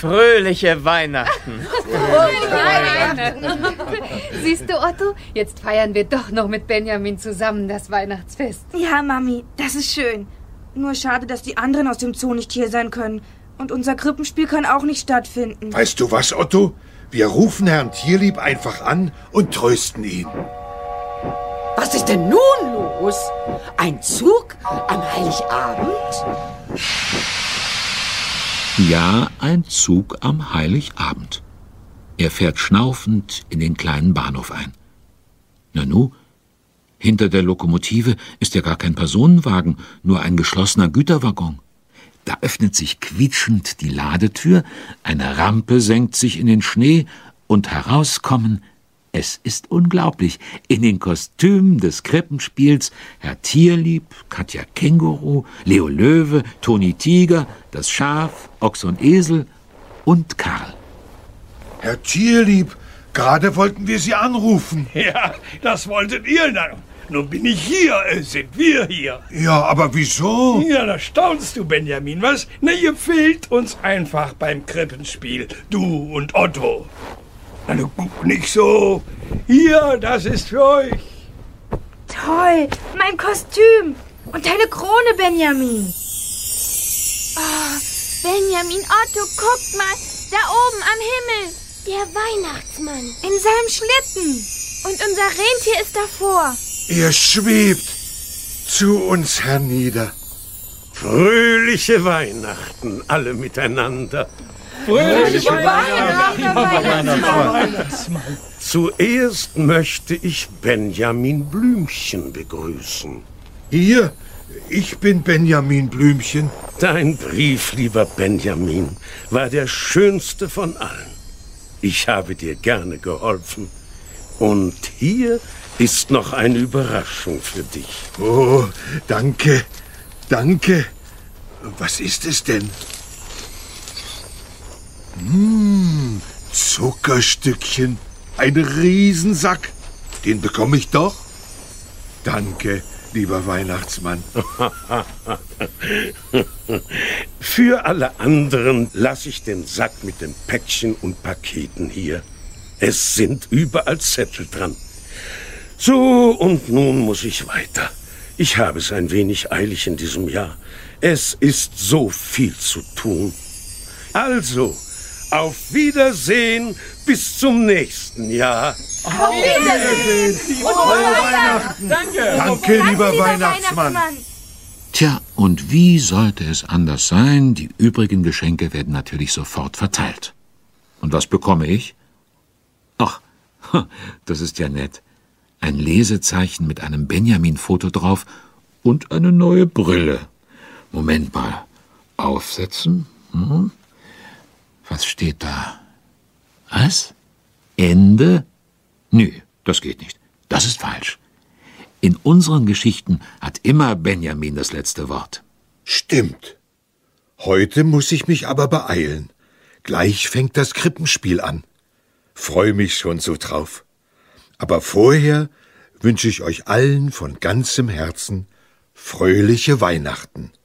Fröhliche Weihnachten. Siehst du, Otto, jetzt feiern wir doch noch mit Benjamin zusammen das Weihnachtsfest. Ja, Mami, das ist schön. Nur schade, dass die anderen aus dem Zoo nicht hier sein können. Und unser Krippenspiel kann auch nicht stattfinden. Weißt du was, Otto? Wir rufen Herrn Tierlieb einfach an und trösten ihn. Was ist denn nun los? Ein Zug am Heiligabend? Ja, ein Zug am Heiligabend. Er fährt schnaufend in den kleinen Bahnhof ein. Nanu, hinter der Lokomotive ist ja gar kein Personenwagen, nur ein geschlossener Güterwaggon. Da öffnet sich quietschend die Ladetür, eine Rampe senkt sich in den Schnee und herauskommen, es ist unglaublich, in den Kostümen des Krippenspiels Herr Tierlieb, Katja Känguru, Leo Löwe, Toni Tiger, das Schaf, Ochs und Esel und Karl. Herr Tierlieb, gerade wollten wir Sie anrufen. Ja, das wolltet ihr dann. Nun bin ich hier, sind wir hier. Ja, aber wieso? Ja, da staunst du, Benjamin, was? Na, ihr fehlt uns einfach beim Krippenspiel, du und Otto. Na, du guck nicht so. Hier, das ist für euch. Toll, mein Kostüm. Und deine Krone, Benjamin. Oh, Benjamin, Otto, guckt mal, da oben am Himmel. Der Weihnachtsmann. In seinem Schlitten. Und unser Rentier ist davor. Er schwebt zu uns hernieder. Fröhliche Weihnachten, alle miteinander. Fröhliche Weihnachtsmann. Zuerst möchte ich Benjamin Blümchen begrüßen. Hier, ich bin Benjamin Blümchen. Dein Brief, lieber Benjamin, war der schönste von allen. Ich habe dir gerne geholfen. Und hier ist noch eine Überraschung für dich. Oh, danke, danke. Was ist es denn? Zuckerstückchen. Ein Riesensack. Den bekomme ich doch. Danke, lieber Weihnachtsmann. Für alle anderen lasse ich den Sack mit den Päckchen und Paketen hier. Es sind überall Zettel dran. So, und nun muss ich weiter. Ich habe es ein wenig eilig in diesem Jahr. Es ist so viel zu tun. Also, auf Wiedersehen bis zum nächsten Jahr. Auf Wiedersehen! Frohe Weihnachten! Danke, lieber Weihnachtsmann. Tja, und wie sollte es anders sein? Die übrigen Geschenke werden natürlich sofort verteilt. Und was bekomme ich? Ach, das ist ja nett. Ein Lesezeichen mit einem Benjamin-Foto drauf und eine neue Brille. Moment mal. Aufsetzen? Was steht da? Was? Ende? Nö, das geht nicht. Das ist falsch. In unseren Geschichten hat immer Benjamin das letzte Wort. Stimmt. Heute muss ich mich aber beeilen. Gleich fängt das Krippenspiel an. Freue mich schon so drauf. Aber vorher wünsche ich euch allen von ganzem Herzen fröhliche Weihnachten.